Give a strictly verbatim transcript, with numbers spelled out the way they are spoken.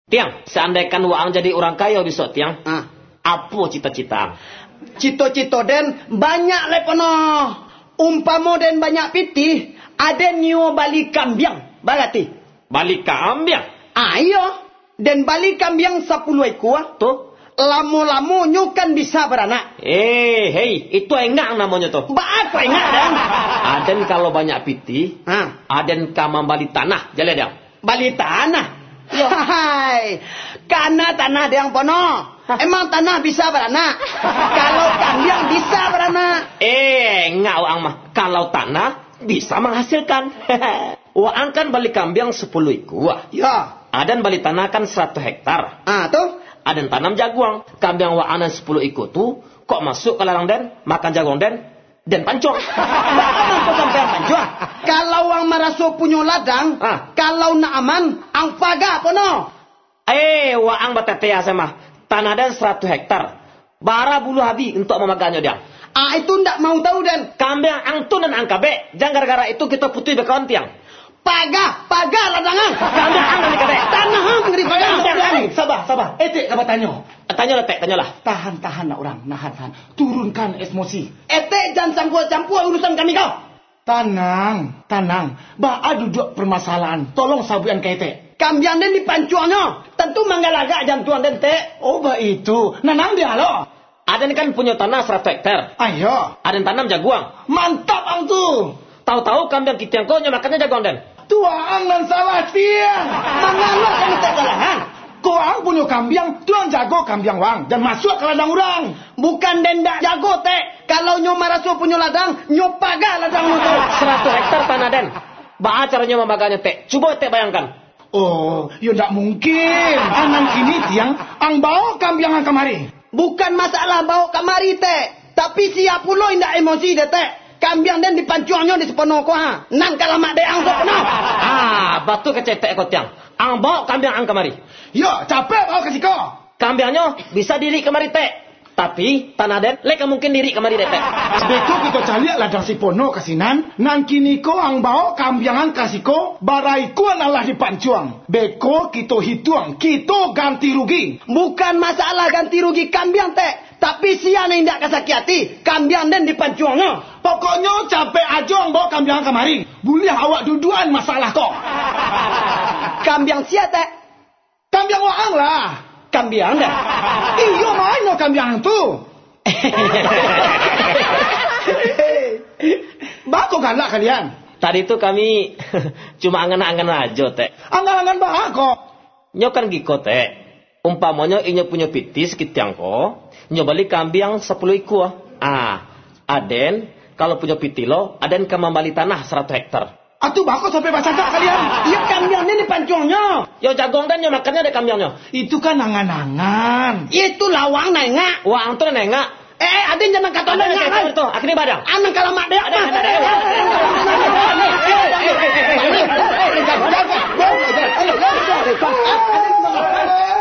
Tiang, seandainya waang jadi orang kaya besok tiang, Ah. apa cita-cita? Cito-cito den banyak le pono. Umpamo den banyak pitih, ada nyo balik kambiang. Balati. Balik ke ambiang. Ayo, den balik kambiang sepuluh ekor. Tuh. Lamo-lamo nyo kan bisa beranak. Eh, hei, itu enggak namanya tuh. Ba apa ingat den? Aden kalau banyak pitih, Ah, aden kamang balik tanah, jalan dia. balik tanah. Hai, karena tanah yang pono. Emang tanah bisa beranak? Kalau kambiang bisa beranak. Eh, enggak waang mah. Kalau tanah bisa menghasilkan. Waang kan balik kambing sepuluh ekor. Ya. Aden balik tanah kan seratus hektar. Ah, tuh. Aden tanam jaguang. Kambing waang dan sepuluh ekor tuh kok masuk ke ladang den, makan jaguang den, den pancong. Apa sampai panjang? Kalau ang maraso punya ladang, Ah. kalau na aman, ang paga pono. Eh, waang batetea sama. Tanah den seratus hektar. Bara bulu habis untuk memaganya dia. Ah, itu ndak mau tahu den. Kambing angtun dan angkabe. Jangan gara-gara itu kita putih bekawan tiang. Paga, paga ladangan. Kambing angkan di kabe. Tanah hang ngeri paga. Sabar, sabar. Etik apa tanya? Tanya lah, tek, tanya lah. Tahan, tahan nak orang. Nahan, tahan. Turunkan emosi. Ete jangan campur-campur urusan kami kau. Tenang, tenang. Ba'a duduk permasalahan. Tolong sabuan kete. Kambiang den dipancuannya. Tentu manggalaga jam tuan den te. Oh, ba itu. Nanang dia lo. Aden kan punya tanah seratus hektar. Ayo. Aden tanam jaguang. Mantap ang tu. Tahu-tahu kambing kita yang kau makannya jaguang den. Tuang dan salah tiang. Mangano kan tak salahan. Kau ang punya kambiang, tuang jago kambiang wang. Dan masuk ke ladang orang. Bukan den dak jago te. Kalau nyo maraso punya ladang, nyo paga ladang itu. seratus hektar tanah den. Ba caranya memaganya tek. Coba tek bayangkan. Oh, ya tak mungkin. Anang ini tiang, ang bawa kambiang ang kemari. Bukan masalah bawa kamari te. Tapi siap pula indak emosi de te. Kambiang den dipancuannya di sepenuh ko ha. Nang kalamak de ang sepenuh. Ah, batu kecetek kau tiang. Ang bawa kambing ang kemari. Ya, capek bawa kasih kau. Kambingnya bisa diri kemari tek. Tapi tanah den leka mungkin diri kemari tek. Beko kita cari ladang si pono kasinan. Nang kini ko ang bawa kambiangan kasih ko. Barai ko adalah dipancuang. Beko kita hitung. Kita ganti rugi. Bukan masalah ganti rugi kambiang te. Tapi siapa yang tidak kasaki hati. Kambiang den dipancuannya. Pokoknya capek aja ang bawa kambiangan kemari. Boleh awak duduan masalah kok. Kambiang siapa te? Kambiang waang lah. Kambiang dah. Iyo main no kambiang tu. Bako galak kalian. Tadi itu kami cuma angan-angan aja tek. Angan-angan bako. Nyo kan giko tek. Umpamanya inyo punya pitis kitiang ko. Nyo balik kambing sepuluh ekor. Ah, aden kalau punya pitilo, aden kamambali tanah seratus hektar. Atuh bako sampai baca tak kalian. Iya kambiang den dipancuannya. Yo jagung dan yo makannya ada kambingnya. Itu kan angan-angan. Itu lawang nengak. Wah, antu nengak. Eh, aden jangan kata Ada nengak. nengak itu, akhirnya badang. Anang kalamak de. Ada, ada, ada. Jago, jago.